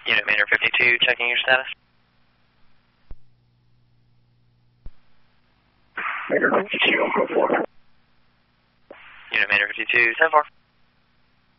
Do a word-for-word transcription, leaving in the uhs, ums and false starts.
Unit Manor fifty-two, checking your status. Manor fifty-two, go for it. Unit Manor fifty-two, ten four.